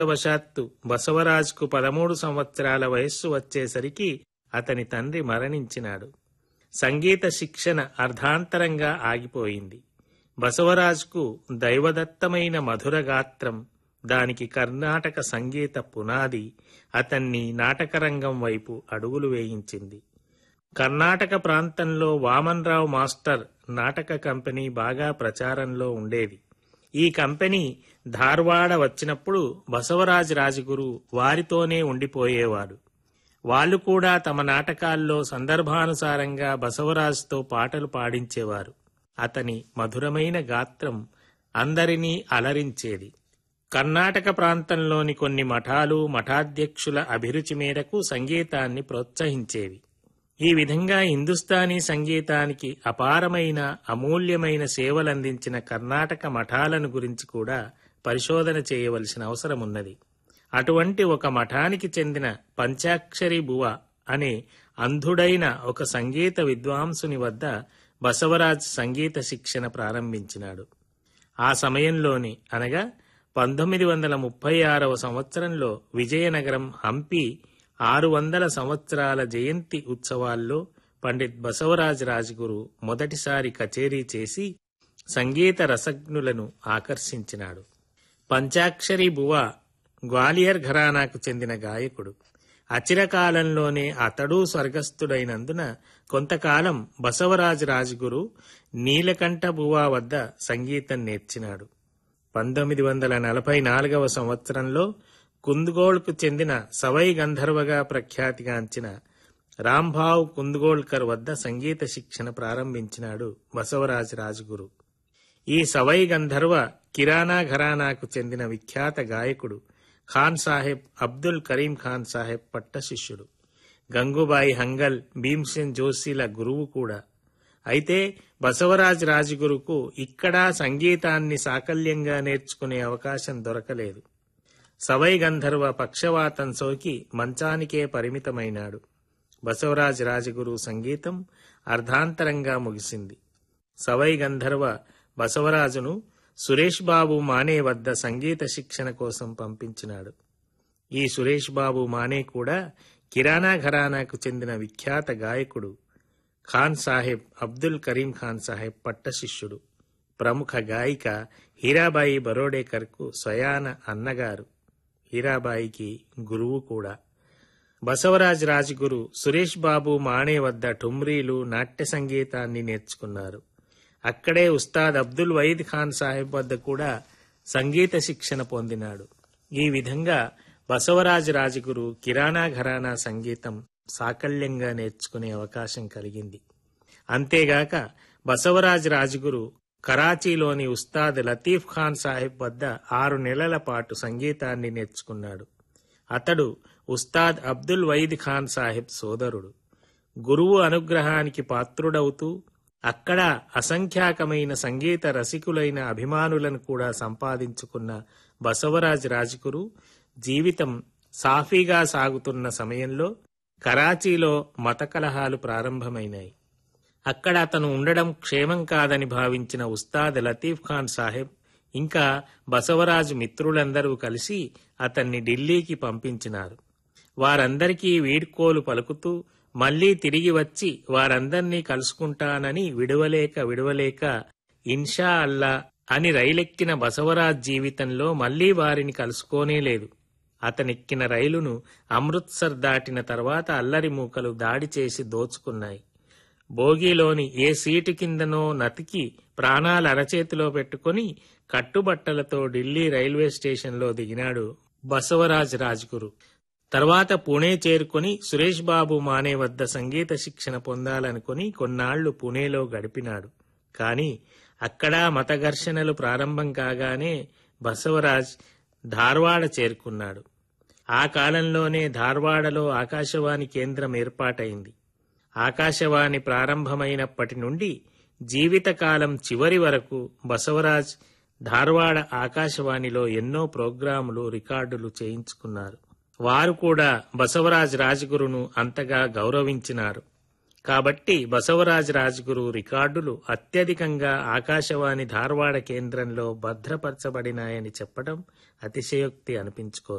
దురదృష్టవశాత్తు బసవరాజుకు 13 సంవత్సరాల వయస్సు వచ్చేసరికి అతని తండ్రి మరణించినాడు. సంగీత శిక్షణ అర్ధాంతరంగా ఆగిపోయింది. బసవరాజుకు దైవదత్తమైన మధుర గాత్రం, దానికి కర్ణాటక సంగీత పునాది అతన్ని నాటకరంగం వైపు అడుగులు వేయించింది. కర్ణాటక ప్రాంతంలో వామన్రావు మాస్టర్ నాటక కంపెనీ బాగా ప్రచారంలో ఉండేది. ఈ కంపెనీ ధార్వాడ వచ్చినప్పుడు బసవరాజ్ రాజగురు వారితోనే ఉండిపోయేవాడు. వాళ్ళు కూడా తమ నాటకాల్లో సందర్భానుసారంగా బసవరాజుతో పాటలు పాడించేవారు. అతని మధురమైన గాత్రం అందరినీ అలరించేది. కర్ణాటక ప్రాంతంలోని కొన్ని మఠాలు, మఠాధ్యక్షుల అభిరుచి మేరకు సంగీతాన్ని ప్రోత్సహించేవి. ఈ విధంగా హిందుస్థానీ సంగీతానికి అపారమైన, అమూల్యమైన సేవలందించిన కర్ణాటక మఠాలను గురించి కూడా పరిశోధన చేయవలసిన అవసరమున్నది. అటువంటి ఒక మఠానికి చెందిన పంచాక్షరి బువ అనే అంధుడైన ఒక సంగీత విద్వాంసుని వద్ద బసవరాజ్ సంగీత శిక్షణ ప్రారంభించినాడు. ఆ సమయంలోని అనగా 1936వ సంవత్సరంలో విజయనగరం హంపి 600 సంవత్సరాల జయంతి ఉత్సవాల్లో పండిత్ బసవరాజ్ రాజగురు మొదటిసారి కచేరీ చేసి సంగీత రసజ్ఞులను ఆకర్షించినాడు. పంచాక్షరి బువ గ్వాలియర్ ఘరానాకు చెందిన గాయకుడు. అచిరకాలంలోనే అతడు స్వర్గస్థుడైనందున కొంతకాలం బసవరాజ్ రాజగురు నీలకంఠ బువ వద్ద సంగీతం నేర్చినాడు. 1944వ సంవత్సరంలో కుందగోళ్కు చెందిన సవై గంధర్వగా ప్రఖ్యాతిగాంచిన రాంభావ్ కుందగోళ్కర్ వద్ద సంగీత శిక్షణ ప్రారంభించినాడు బసవరాజ్ రాజగురు. ఈ సవై గంధర్వ కిరాణా ఘరానాకు చెందిన విఖ్యాత గాయకుడు ఖాన్ సాహెబ్ అబ్దుల్ కరీం ఖాన్ సాహెబ్ పట్ట శిష్యుడు. గంగూబాయి హంగల్, భీమ్సేన్ జోషిల గురువు కూడా. అయితే బసవరాజ్ రాజగురుకు ఇక్కడా సంగీతాన్ని సాకల్యంగా నేర్చుకునే అవకాశం దొరకలేదు. సవై గంధర్వ పక్షవాతం సోకి మంచానికే పరిమితమైనాడు. బసవరాజ్ రాజగురు సంగీతం అర్ధాంతరంగా ముగిసింది. సవై గంధర్వ బసవరాజును సురేష్ బాబు మానే వద్ద సంగీత శిక్షణ కోసం పంపించినాడు. ఈ సురేష్ బాబు మానే కూడా కిరాణా ఘరానాకు చెందిన విఖ్యాత గాయకుడు. ఖాన్ సాహెబ్ అబ్దుల్ కరీం ఖాన్ సాహెబ్ పట్ట శిష్యుడు. ప్రముఖ గాయిక హీరాబాయి బరోడేకర్కు స్వయాన అన్నగారు. హీరాబాయికి గురువు కూడా. బసవరాజ్ రాజగురు సురేష్ బాబు మానే వద్ద ఠుమ్రీలు, నాట్య సంగీతాన్ని నేర్చుకున్నారు. అక్కడే ఉస్తాద్ అబ్దుల్ వయీద్ ఖాన్ సాహెబ్ వద్ద కూడా సంగీత శిక్షణ పొందినాడు. ఈ విధంగా బసవరాజ్ రాజగురు కిరాణా ఘరానా సంగీతం సాకల్యంగా నేర్చుకునే అవకాశం కలిగింది. అంతేగాక బసవరాజ్ రాజగురు కరాచీలోని ఉస్తాద్ లతీఫ్ ఖాన్ సాహెబ్ వద్ద 6 నెలల పాటు సంగీతాన్ని నేర్చుకున్నాడు. అతడు ఉస్తాద్ అబ్దుల్ వయీద్ ఖాన్ సాహెబ్ సోదరుడు. గురువు అనుగ్రహానికి పాత్రుడవుతూ అక్కడ అసంఖ్యాకమైన సంగీత రసికులైన అభిమానులను కూడా సంపాదించుకున్న బసవరాజ్ రాజగురు జీవితం సాఫీగా సాగుతున్న సమయంలో కరాచీలో మత కలహాలు ప్రారంభమైనాయి. అక్కడ అతను ఉండడం క్షేమం కాదని భావించిన ఉస్తాద్ లతీఫ్ ఖాన్ సాహెబ్ ఇంకా బసవరాజు మిత్రులందరూ కలిసి అతన్ని ఢిల్లీకి పంపించినారు. వారందరికీ వీడ్కోలు పలుకుతూ మళ్లీ తిరిగి వచ్చి వారందర్నీ కలుసుకుంటానని విడువలేక ఇన్షా అల్లా అని రైలెక్కిన బసవరాజ్ జీవితంలో మళ్లీ వారిని కలుసుకోనేలేదు. అతనెక్కిన రైలును అమృత్సర్ దాటిన తర్వాత అల్లరి మూకలు దాడి చేసి దోచుకున్నాయి. బోగీలోని ఏ సీటు కిందనో నతికి ప్రాణాలు అరచేతిలో పెట్టుకుని కట్టుబట్టలతో ఢిల్లీ రైల్వే స్టేషన్లో దిగినాడు బసవరాజ్ రాజగురు. తర్వాత పుణే చేరుకుని సురేష్ బాబు మానే వద్ద సంగీత శిక్షణ పొందాలనుకుని కొన్నాళ్లు పుణేలో గడిపినాడు. కాని అక్కడా మత ఘర్షణలు ప్రారంభం కాగానే బసవరాజ్ ధార్వాడ చేరుకున్నాడు. ఆ కాలంలోనే ధార్వాడలో ఆకాశవాణి కేంద్రం ఏర్పాటైంది. ఆకాశవాణి ప్రారంభమైనప్పటి నుండి జీవితకాలం చివరి వరకు బసవరాజ్ ధార్వాడ ఆకాశవాణిలో ఎన్నో ప్రోగ్రాములు, రికార్డులు చేయించుకున్నారు. వారు కూడా బసవరాజ్ రాజగురును అంతగా గౌరవించినారు. కాబట్టి బసవరాజ రాజగురు రికార్డులు అత్యధికంగా ఆకాశవాణి ధారవాడ కేంద్రంలో భద్రపరచబడినాయని చెప్పడం అతిశయోక్తి అనిపించుకోదు.